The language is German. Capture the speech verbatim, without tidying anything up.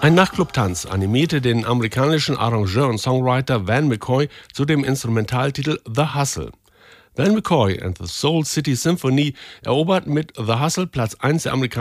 Ein Nachtclub-Tanz animierte den amerikanischen Arrangeur und Songwriter Van McCoy zu dem Instrumentaltitel The Hustle. Van McCoy and the Soul City Symphony erobert mit The Hustle Platz eins der amerikanischen